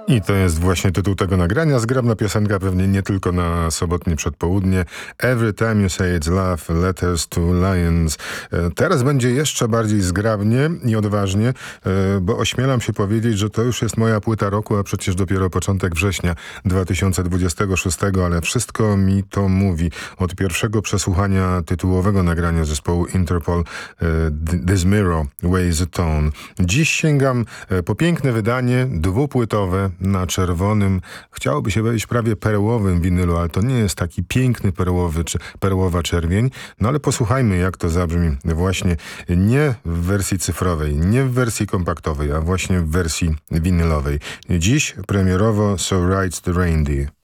I to jest właśnie tytuł tego nagrania. Zgrabna piosenka pewnie nie tylko na sobotnie przedpołudnie. Every time you say it's love, letters to lions. Teraz będzie jeszcze bardziej zgrabnie i odważnie, bo ośmielam się powiedzieć, że to już jest moja płyta roku, a przecież dopiero początek września 2026, ale wszystko mi to mówi. Od pierwszego przesłuchania tytułowego nagrania zespołu Interpol This Mirror Weighs a Tone. Dziś sięgam po piękne wydanie, dwupłytowe, na czerwonym, chciałoby się powiedzieć prawie perłowym winylu, ale to nie jest taki piękny perłowy czy perłowa czerwień. No ale posłuchajmy, jak to zabrzmi właśnie nie w wersji cyfrowej, nie w wersji kompaktowej, a właśnie w wersji winylowej. Dziś premierowo So Rides the Reindeer.